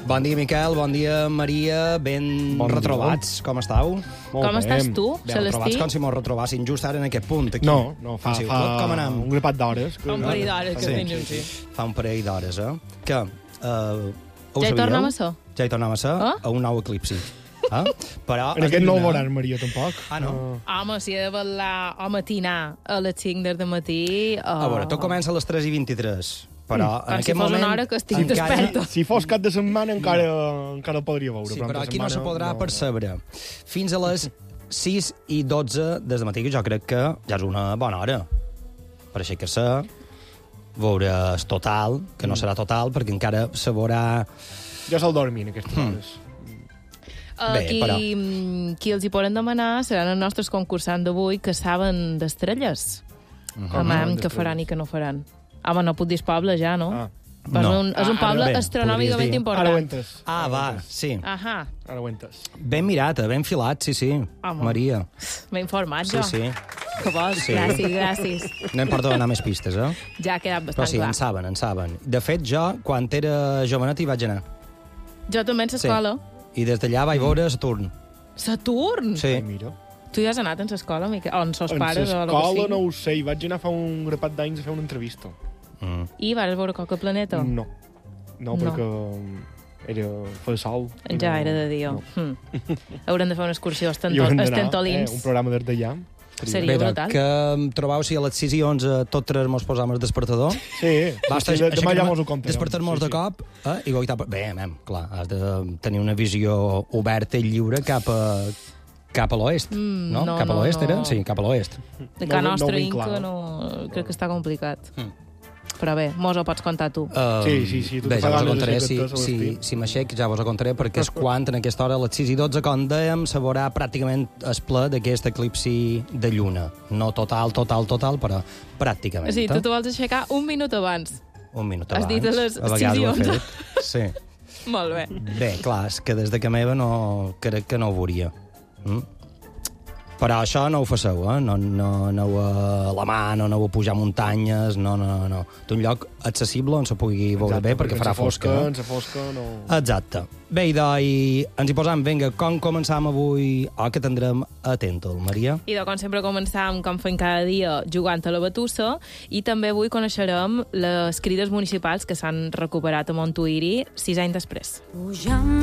Bon dia, Miquel, bon dia, Maria, ben retrobats. Com estàu? Com estàs tu, Ben Celestí? retrobats com si mos retrobassin just ara en aquest punt. Aquí. No, fa com anem? un grapat d'hores. Fa un parell d'hores que Sí. tenim, sí. Fa un parell d'hores, Que, ho Ja hi sabíeu? tornem a ser? Ja hi tornem a ser, a un nou eclipsi. Però En és aquest no ho lluna. veuràs, Maria, tampoc. Ah, no? Home, si he de ballar o matinar a les 5 del matí... A veure, tot comença a les 3:23, però en Com si aquest fos moment... una hora que estic desperta. Si fos cap de setmana encara el podria veure. Sí, però però entre aquí no se setmana podrà percebre. Fins a les 6:12 des de matí, que jo crec que ja és una bona hora per aixecar-se, veuràs total, que no serà total, perquè encara se veurà... Jo se'l dormi en aquestes hores. Bé, Qui els hi poden demanar seran els nostres concursants d'avui que saben d'estrelles. Home, què faran i què no faran. Home, no puc dir poble ja, no? Ah. Però No. és un poble Bé, astronòmicament podries dir. important. Ara ho entes. Ah, va, sí. Ahà, Ara ho entes. Ben mirat, ben filat, sí, sí. Home. Maria. m'he informat Sí, jo. sí. Que vols? Sí. Gràcies. No em porto a donar més pistes, Ja ha quedat Però bastant sí, clar. en saben. De fet, jo, quan era jovenet, hi vaig anar. Jo també en l'escola. I des d'allà vaig veure Saturn. Saturn? Sí. Ai, mira. Tu ja has anat en l'escola, Miquel? O en sos En pares, o el que l'escola sigui? no ho sé, hi vaig anar fa un grapat d'anys a fer una entrevista. I vas veure Coca Planeta? No, perquè era fer sol. i Ja no- era de dia. no. Haurem de fer una excursió als I haurem d'anar, Tentolins. un programa des d'allà. Seria brutal. que em trobau si a les 6:11 tot tres mos posam el despertador. Sí, Basta, sí, demà ja mos ho contarem. Despertar-nos de cop i goitar... Bé, clar, has de tenir una visió oberta i lliure cap a l'oest, no? no, Cap a no, l'oest, no. era? Sí, cap a l'oest. De No Can ho Nostra veig Inca clar. no... crec que està complicat. Però bé, mos ho pots contar tu. Sí, tu Bé, te ja vos ho pagaves contaré, de tot, si m'aixec ja vos ho contaré, perquè és quan, en aquesta hora, a les 6:12, com dèiem, se veurà pràcticament el ple d'aquest eclipsi de lluna. No total, però pràcticament. Sí, tu t'ho vols aixecar un minut abans. Un minut Has abans. dit a les vegades ho he 6:11. fet. Sí. Molt bé. Bé, clar, és que des de que meva no, crec que no ho veuria. Però això no ho faceu, no aneu a la mà, no aneu a pujar muntanyes, no. D'un lloc accessible on se pugui veure bé, perquè farà fosca. En sa fosca no... Exacte. Bé, idò, ens hi posam, vinga, com començam avui, que tindrem atento, Maria? I com sempre començam, com fem cada dia, jugant a la batussa, i també avui coneixerem les crides municipals que s'han recuperat a Montuïri 6 anys després.